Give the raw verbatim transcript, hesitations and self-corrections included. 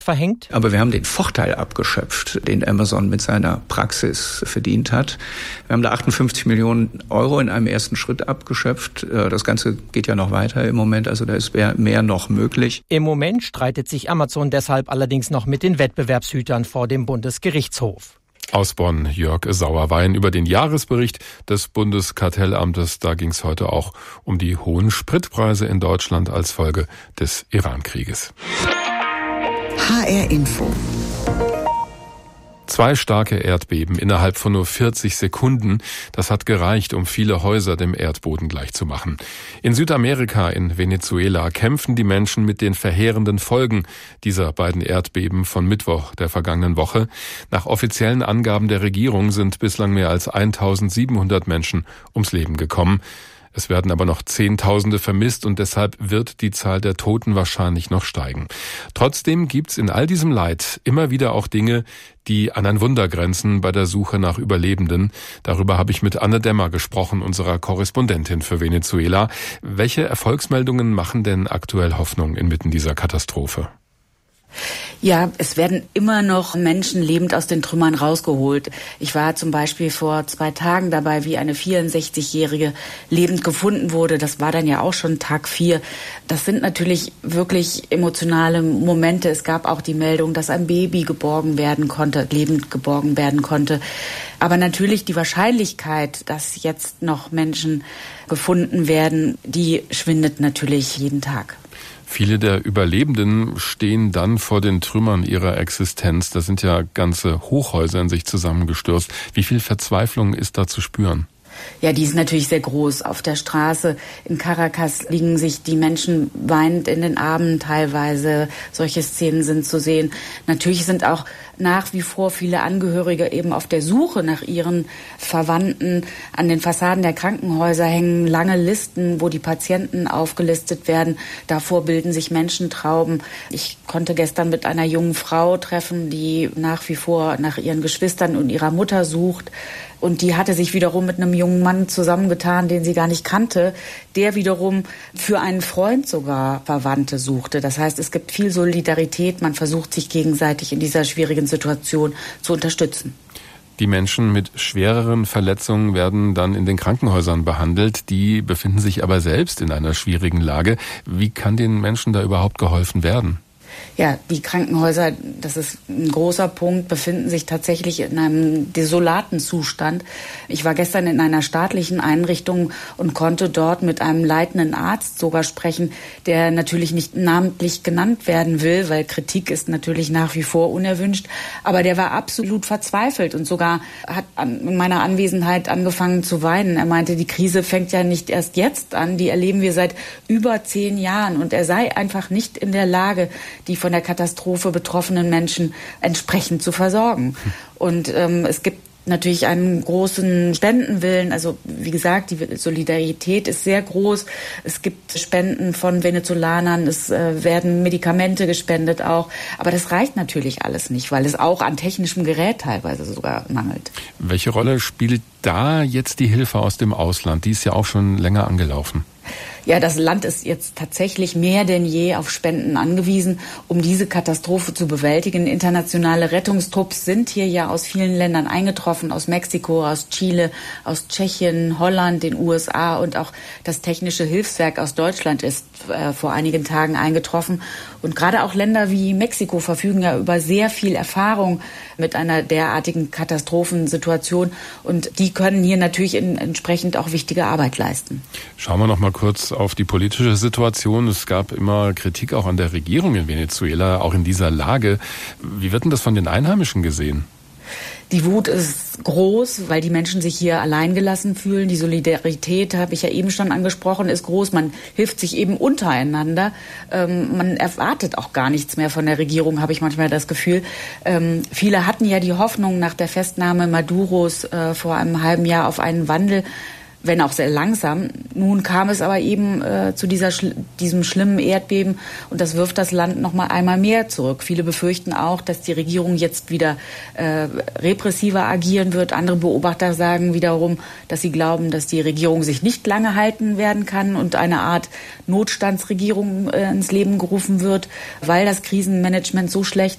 verhängt. Aber wir haben den Vorteil abgeschöpft, den Amazon mit seiner Praxis verdient hat. Wir haben da achtundfünfzig Millionen Euro in einem ersten Schritt abgeschöpft. Das Ganze geht ja noch weiter im Moment, also da ist mehr, mehr noch möglich. Im Moment streitet sich Amazon deshalb allerdings noch mit den Wettbewerbshütern vor dem Bundesgerichtshof. Aus Bonn, Jörg Sauerwein über den Jahresbericht des Bundeskartellamtes. Da ging es heute auch um die hohen Spritpreise in Deutschland als Folge des Iran-Krieges. H R Info. Zwei starke Erdbeben innerhalb von nur vierzig Sekunden, das hat gereicht, um viele Häuser dem Erdboden gleichzumachen. In Südamerika, in Venezuela, kämpfen die Menschen mit den verheerenden Folgen dieser beiden Erdbeben von Mittwoch der vergangenen Woche. Nach offiziellen Angaben der Regierung sind bislang mehr als eintausendsiebenhundert Menschen ums Leben gekommen. Es werden aber noch Zehntausende vermisst und deshalb wird die Zahl der Toten wahrscheinlich noch steigen. Trotzdem gibt's in all diesem Leid immer wieder auch Dinge, die an ein Wunder grenzen bei der Suche nach Überlebenden. Darüber habe ich mit Anne Dämmer gesprochen, unserer Korrespondentin für Venezuela. Welche Erfolgsmeldungen machen denn aktuell Hoffnung inmitten dieser Katastrophe? Ja, es werden immer noch Menschen lebend aus den Trümmern rausgeholt. Ich war zum Beispiel vor zwei Tagen dabei, wie eine vierundsechzigjährige lebend gefunden wurde. Das war dann ja auch schon Tag vier. Das sind natürlich wirklich emotionale Momente. Es gab auch die Meldung, dass ein Baby geborgen werden konnte, lebend geborgen werden konnte. Aber natürlich die Wahrscheinlichkeit, dass jetzt noch Menschen gefunden werden, die schwindet natürlich jeden Tag. Viele der Überlebenden stehen dann vor den Trümmern ihrer Existenz. Da sind ja ganze Hochhäuser in sich zusammengestürzt. Wie viel Verzweiflung ist da zu spüren? Ja, die ist natürlich sehr groß. Auf der Straße in Caracas liegen sich die Menschen weinend in den Armen teilweise. Solche Szenen sind zu sehen. Natürlich sind auch nach wie vor viele Angehörige eben auf der Suche nach ihren Verwandten. An den Fassaden der Krankenhäuser hängen lange Listen, wo die Patienten aufgelistet werden. Davor bilden sich Menschentrauben. Ich konnte gestern mit einer jungen Frau treffen, die nach wie vor nach ihren Geschwistern und ihrer Mutter sucht. Und die hatte sich wiederum mit einem jungen Mann zusammengetan, den sie gar nicht kannte, der wiederum für einen Freund sogar Verwandte suchte. Das heißt, es gibt viel Solidarität. Man versucht sich gegenseitig in dieser schwierigen Situation zu unterstützen. Die Menschen mit schwereren Verletzungen werden dann in den Krankenhäusern behandelt. Die befinden sich aber selbst in einer schwierigen Lage. Wie kann den Menschen da überhaupt geholfen werden? Ja, die Krankenhäuser, das ist ein großer Punkt, befinden sich tatsächlich in einem desolaten Zustand. Ich war gestern in einer staatlichen Einrichtung und konnte dort mit einem leitenden Arzt sogar sprechen, der natürlich nicht namentlich genannt werden will, weil Kritik ist natürlich nach wie vor unerwünscht. Aber der war absolut verzweifelt und sogar hat in meiner Anwesenheit angefangen zu weinen. Er meinte, die Krise fängt ja nicht erst jetzt an, die erleben wir seit über zehn Jahren. Und er sei einfach nicht in der Lage, die von der Katastrophe betroffenen Menschen entsprechend zu versorgen. Und ähm, es gibt natürlich einen großen Spendenwillen. Also wie gesagt, die Solidarität ist sehr groß. Es gibt Spenden von Venezolanern, es äh, werden Medikamente gespendet auch. Aber das reicht natürlich alles nicht, weil es auch an technischem Gerät teilweise sogar mangelt. Welche Rolle spielt da jetzt die Hilfe aus dem Ausland? Die ist ja auch schon länger angelaufen. Ja, das Land ist jetzt tatsächlich mehr denn je auf Spenden angewiesen, um diese Katastrophe zu bewältigen. Internationale Rettungstrupps sind hier ja aus vielen Ländern eingetroffen, aus Mexiko, aus Chile, aus Tschechien, Holland, den U S A und auch das Technische Hilfswerk aus Deutschland ist äh, vor einigen Tagen eingetroffen. Und gerade auch Länder wie Mexiko verfügen ja über sehr viel Erfahrung mit einer derartigen Katastrophensituation und die können hier natürlich in, entsprechend auch wichtige Arbeit leisten. Schauen wir noch mal kurz auf die politische Situation. Es gab immer Kritik auch an der Regierung in Venezuela, auch in dieser Lage. Wie wird denn das von den Einheimischen gesehen? Die Wut ist groß, weil die Menschen sich hier alleingelassen fühlen. Die Solidarität, habe ich ja eben schon angesprochen, ist groß. Man hilft sich eben untereinander. Ähm, man erwartet auch gar nichts mehr von der Regierung, habe ich manchmal das Gefühl. Ähm, viele hatten ja die Hoffnung nach der Festnahme Maduros äh, vor einem halben Jahr auf einen Wandel, wenn auch sehr langsam. Nun kam es aber eben äh, zu dieser diesem schlimmen Erdbeben und das wirft das Land noch mal einmal mehr zurück. Viele befürchten auch, dass die Regierung jetzt wieder äh, repressiver agieren wird. Andere Beobachter sagen wiederum, dass sie glauben, dass die Regierung sich nicht lange halten werden kann und eine Art Notstandsregierung äh, ins Leben gerufen wird, weil das Krisenmanagement so schlecht